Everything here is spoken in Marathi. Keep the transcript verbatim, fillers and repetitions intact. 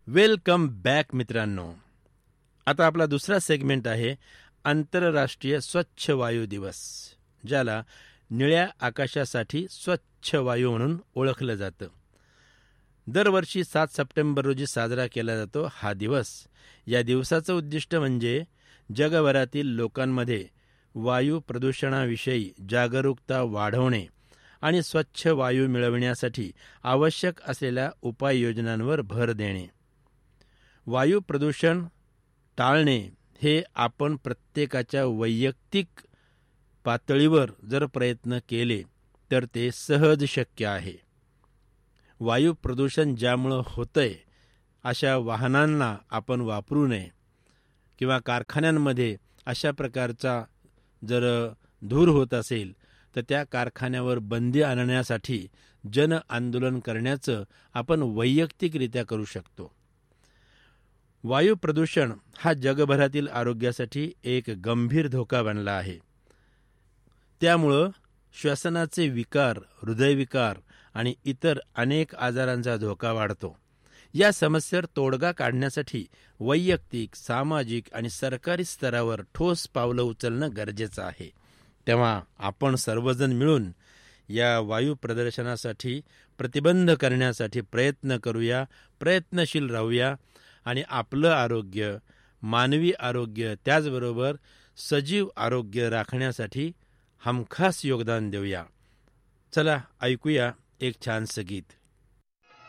वेलकम बॅक मित्रांनो. आता आपला दुसरा सेगमेंट आहे आंतरराष्ट्रीय स्वच्छ वायू दिवस, ज्याला निळ्या आकाशासाठी स्वच्छ वायू म्हणून ओळखलं जातं. दरवर्षी सात सप्टेंबर रोजी साजरा केला जातो हा दिवस. या दिवसाचं उद्दिष्ट म्हणजे जगभरातील लोकांमध्ये वायू प्रदूषणाविषयी जागरूकता वाढवणे आणि स्वच्छ वायू मिळविण्यासाठी आवश्यक असलेल्या उपाययोजनांवर भर देणे. वायू प्रदूषण टाळणे हे आपण प्रत्येकाच्या वैयक्तिक पातळीवर जर प्रयत्न केले तर ते सहज शक्य आहे. वायू प्रदूषण ज्यामुळं होतंय अशा वाहनांना आपण वापरू नये किंवा कारखान्यांमध्ये अशा प्रकारचा जर धूर होत असेल तर त्या कारखान्यावर बंदी आणण्यासाठी जन आंदोलन करण्याचं आपण वैयक्तिकरित्या करू शकतो. वायू प्रदूषण हा जगभरातील आरोग्यासाठी एक गंभीर धोका बनला आहे. त्यामुळं श्वसनाचे विकार, हृदयविकार आणि इतर अनेक आजारांचा धोका वाढतो. या समस्येवर तोडगा काढण्यासाठी वैयक्तिक, सामाजिक आणि सरकारी स्तरावर ठोस पावलं उचलणं गरजेचं आहे. तेव्हा आपण सर्वजण मिळून या वायू प्रदूषणासाठी प्रतिबंध करण्यासाठी प्रयत्न करूया, प्रयत्नशील राहूया आणि आपलं आरोग्य, मानवी आरोग्य, त्याचबरोबर सजीव आरोग्य राखण्यासाठी हमखास योगदान देऊया. चला ऐकूया एक छानसं गीत.